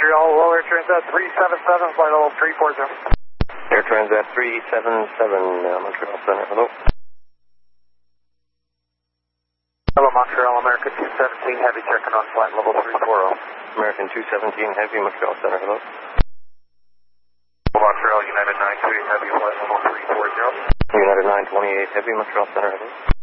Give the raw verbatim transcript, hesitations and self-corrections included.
Montreal, low Air Transat three seven seven, flight level three four zero. Air Transat three seven seven, uh, Montreal Center, hello. Hello, Montreal, American two seventeen, heavy checking on flight level three four zero. American two seventeen, heavy, Montreal Center, hello. Montreal, United nine three, heavy, flight level three four zero. United nine twenty-eight, heavy, Montreal Center, hello.